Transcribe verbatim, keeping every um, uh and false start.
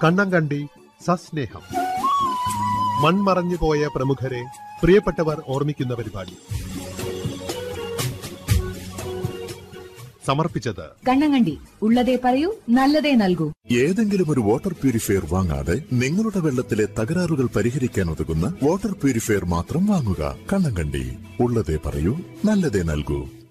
കണ്ണങ്കണ്ടി സസ്നേഹം. മൺമറഞ്ഞുപോയ പ്രമുഖരെ പ്രിയപ്പെട്ടവർ ഓർമ്മിക്കുന്ന പരിപാടി. സമർപ്പിച്ചത് കണ്ണങ്കണ്ടി. ഉള്ളതേ പറയൂ, നല്ലതേ നൽകൂ. ഏതെങ്കിലും ഒരു വാട്ടർ പ്യൂരിഫയർ വാങ്ങാതെ നിങ്ങളുടെ വെള്ളത്തിലെ തകരാറുകൾ പരിഹരിക്കാൻ ഉതകുന്ന വാട്ടർ പ്യൂരിഫയർ മാത്രം വാങ്ങുക. കണ്ണങ്കണ്ടി. ഉള്ളതേ പറയൂ, നല്ലതേ നൽകൂ.